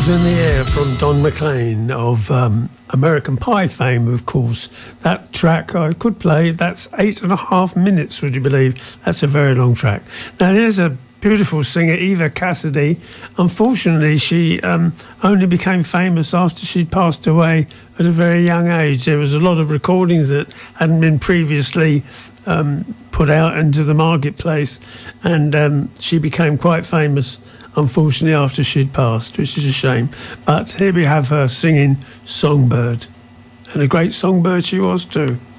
in the Air from Don McLean of American Pie fame, of course. That track I could play, that's 8.5 minutes, would you believe? That's a very long track. Now, here's a beautiful singer, Eva Cassidy. Unfortunately, she only became famous after she'd passed away at a very young age. There was a lot of recordings that hadn't been previously put out into the marketplace, and she became quite famous, unfortunately, after she'd passed, which is a shame. But here we have her singing Songbird, and a great songbird she was too.